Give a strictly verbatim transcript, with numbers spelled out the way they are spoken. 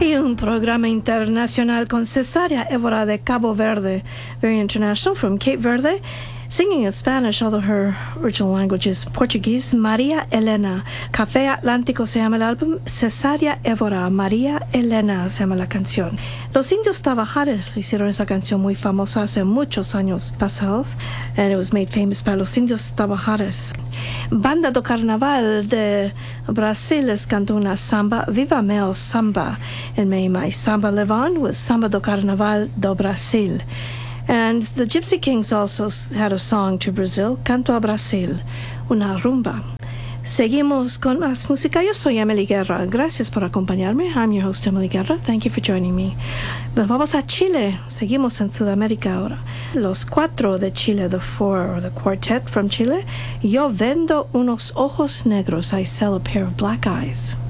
Y un programa internacional con Cesaria Évora de Cabo Verde, very international from Cape Verde, singing in Spanish, although her original language is Portuguese. María Elena. Café Atlántico se llama el álbum. Cesaria Évora, María Elena se llama la canción. Los Indios Tabajares hicieron esa canción muy famosa hace muchos años pasados, and it was made famous by Los Indios Tabajares. Banda do Carnaval de Brasil les cantó una samba, Viva Mel Samba, in May My Samba Levon with Samba do Carnaval do Brasil. And the Gypsy Kings also had a song to Brazil, Canto a Brasil, una rumba. Seguimos con más música. Yo soy Emily Guerra. Gracias por acompañarme. I'm your host, Emily Guerra. Thank you for joining me. Nos vamos a Chile. Seguimos en Sudamérica ahora. Los cuatro de Chile, the four, or the quartet from Chile. Yo vendo unos ojos negros. I sell a pair of black eyes.